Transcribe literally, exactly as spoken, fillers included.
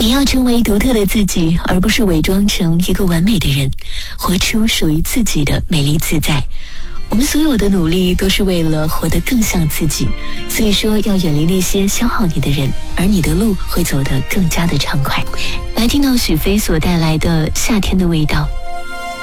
你要成为独特的自己，而不是伪装成一个完美的人，活出属于自己的美丽自在。我们所有的努力都是为了活得更像自己，所以说要远离那些消耗你的人，而你的路会走得更加的畅快。来听到许飞所带来的《夏天的味道》。